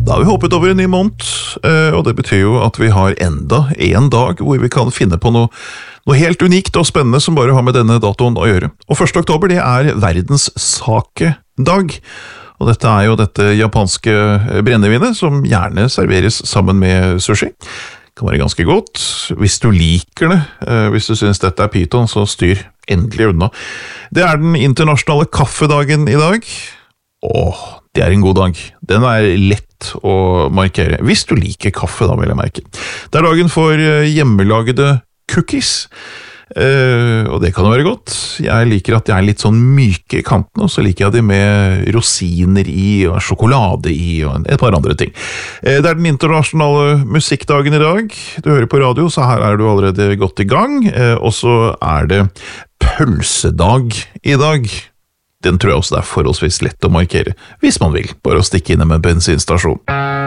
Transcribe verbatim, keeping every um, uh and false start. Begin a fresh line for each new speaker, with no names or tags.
Da har vi hoppet over en ny måned, og det betyr jo at vi har enda en dag hvor vi kan finne på noe, noe helt unikt og spennende som bare har med denne datoen å gjøre. Og første oktober det er verdens sake-dag, og dette er jo dette japanske brennevinet som gjerne serveres sammen med sushi. Det kan være ganske godt, hvis du liker det, hvis du synes dette er pyton, så styr endelig unna. Det er den internasjonale kaffedagen i dag. Åh, det er en god dag. Den er lett å markere, hvis du liker kaffe da, vil jeg merke. Det er dagen for hjemmelagede cookies, uh, og det kan jo være godt. Jeg liker at de er litt sånn myke i kanten, og så liker jeg de med rosiner i, og sjokolade i, og et par andre ting. Uh, det er den internasjonale musikkdagen i dag. Du hører på radio, så her er du allerede godt i gang, uh, og så er det pølsedag i dag. Den tror jeg også det er forholdsvis lett å markere, hvis man vil, bare å stikke innom en bensinstasjon.